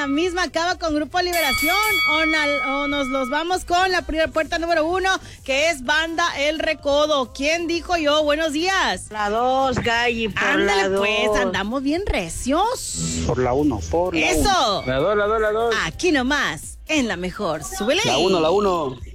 la misma acaba con Grupo Liberación o nos los vamos con la puerta número 1, que es Banda El Recodo. ¿Quién dijo yo? Buenos días. La 2, Galli, por Ándale, la 2. pues, andamos bien recios. Por la 1, por la 1. ¡Eso! La 2. Aquí nomás, en la mejor. ¡Súbele! La 1.